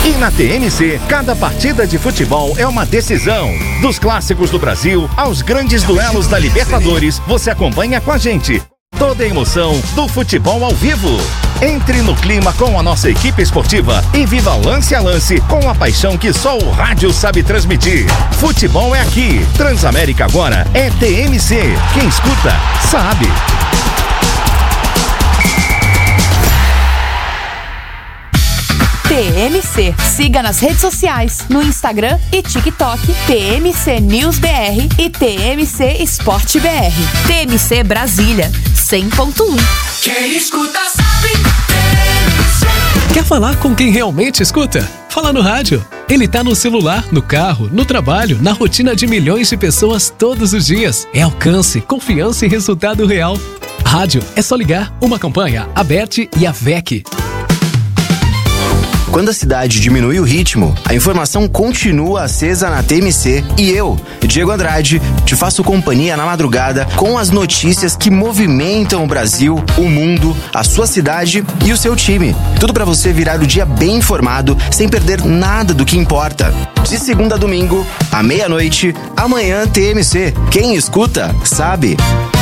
E na TMC, cada partida de futebol é uma decisão. Dos clássicos do Brasil aos grandes duelos da Libertadores, você acompanha com a gente toda a emoção do futebol ao vivo. Entre no clima com a nossa equipe esportiva e viva lance a lance com a paixão que só o rádio sabe transmitir. Futebol é aqui. Transamérica agora é TMC. Quem escuta, sabe. TMC. Siga nas redes sociais, no Instagram e TikTok, TMC News BR e TMC Esporte BR. TMC Brasília, 100.1. Quem escuta sabe. Quer falar com quem realmente escuta? Fala no rádio. Ele tá no celular, no carro, no trabalho, na rotina de milhões de pessoas todos os dias. É alcance, confiança e resultado real. Rádio é só ligar. Uma campanha, a BET e a VEC. Quando a cidade diminui o ritmo, a informação continua acesa na TMC e eu, Diego Andrade, te faço companhia na madrugada com as notícias que movimentam o Brasil, o mundo, a sua cidade e o seu time. Tudo pra você virar o dia bem informado, sem perder nada do que importa. De segunda a domingo, à meia-noite, amanhã TMC. Quem escuta, sabe.